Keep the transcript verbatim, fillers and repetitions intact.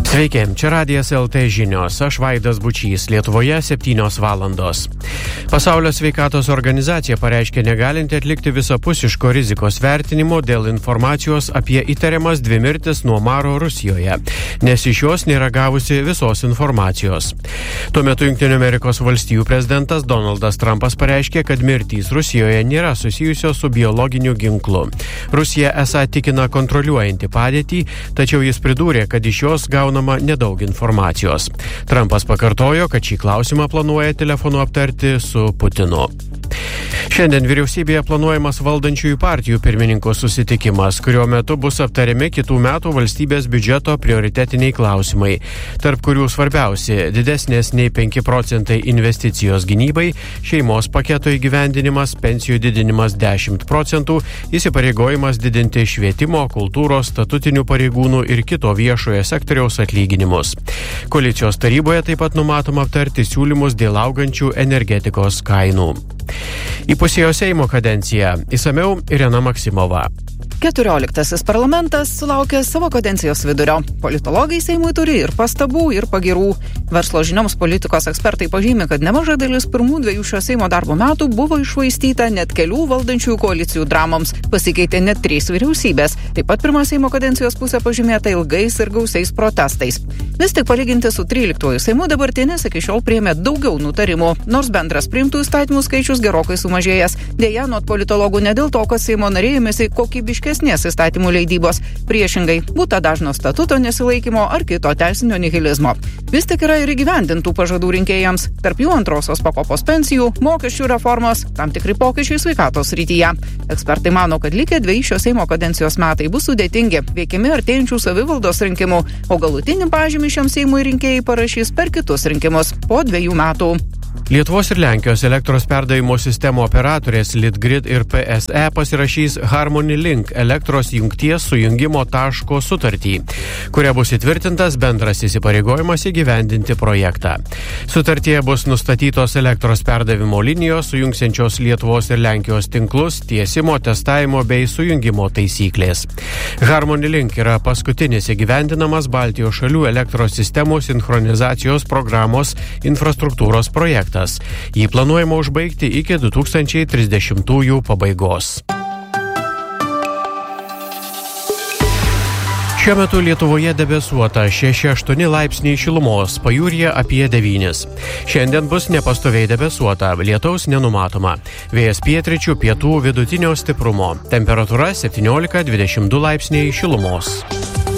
Sveiki, čia Radijas L T žinios, aš Vaidas Bučys, Lietuvoje septynios valandos. Pasaulio sveikatos organizacija pareiškė negalinti atlikti visapusiško rizikos vertinimo dėl informacijos apie įtariamas dvi mirtis nuo maro Rusijoje, nes iš jos nėra gavusi visos informacijos. Tuo metu Jungtinių Amerikos valstijų prezidentas Donaldas Trumpas pareiškė, kad mirtys Rusijoje nėra susijusios su biologiniu ginklu. Rusija esą tikina kontroliuojanti padėtį, tačiau jis pridūrė, kad iš jos gauna nedaug informacijos. Trumpas pakartojo, kad šį klausimą planuoja telefonu aptarti su Putinu. Šiandien vyriausybėje planuojamas valdančiųjų partijų pirmininkų susitikimas, kurio metu bus aptariami kitų metų valstybės biudžeto prioritetiniai klausimai, tarp kurių svarbiausi didesnės nei penki procentai investicijos gynybai, šeimos paketo įgyvendinimas, pensijų didinimas dešimt procentų, įsipareigojimas didinti švietimo, kultūros, statutinių pareigūnų ir kito viešojo sektoriaus atlyginimus. Koalicijos taryboje taip pat numatoma aptarti siūlymus dėl augančių energetikos kainų. Įpusėjo Seimo kadenciją. Išsamiau Irena Maksimova. keturioliktasis parlamentas sulaukė savo kadencijos vidurio. Politologai Seimui turi ir pastabų, ir pagirų. Verslo žinioms politikos ekspertai pažymi, kad nemaža dalis pirmų dviejų šio Seimo darbo metų buvo iššvaistyta net kelių valdančiųjų koalicijų dramoms. Pasikeitė net trys vyriausybės. Taip pat pirma Seimo kadencijos pusė pažymėta ilgais ir gausiais protestais. Vis tik palyginti su tryliktuoju Seimu dabartinis iki šiol priėmė daugiau nutarimų, nors bendras priimtų įstatymų skaičius gerokai sumažėjęs. Deja, anot politologų ne dėl to, kad Seimo nariai ėmėsi kokybiškesnės įstatymų leidybos. Priešingai, būta dažno statuto nesilaikymo ar kito teisinio nihilizmo. Vis tik yra ir įgyvendintų pažadų rinkėjams. Tarp jų antrosios pakopos pensijų, mokesčių reformos, tam tikri pokyčiai sveikatos srityje. Ekspertai mano, kad likę dveji šio Seimo kadencijos metai bus sudėtingi, veikiami artėjančių savivaldos rinkimų, o galutinį pažymį šiam Seimui rinkėjai parašys per kitus rinkimus po dviejų metų. Lietuvos ir Lenkijos elektros perdavimo sistemų operatorės Litgrid ir P S E pasirašys Harmony Link elektros jungties sujungimo taško sutartį, kuria bus įtvirtintas bendras įsipareigojimas įgyvendinti projektą. Sutartyje bus nustatytos elektros perdavimo linijos sujungsiančios Lietuvos ir Lenkijos tinklus, tiesimo, testavimo bei sujungimo taisyklės. Harmony Link yra paskutinis įgyvendinamas Baltijos šalių elektros sistemų sinchronizacijos programos infrastruktūros projektas. Jį planuojama užbaigti iki du tūkstančiai trisdešimtųjų pabaigos. Šiuo metu Lietuvoje debesuota šeši aštuoni laipsniai šilumos, pajūryje apie devynis. Šiandien bus nepastoviai debesuota, lietaus nenumatoma. Vėjas pietryčių, pietų vidutinio stiprumo. Temperatūra septyniolika dvidešimt du laipsniai šilumos.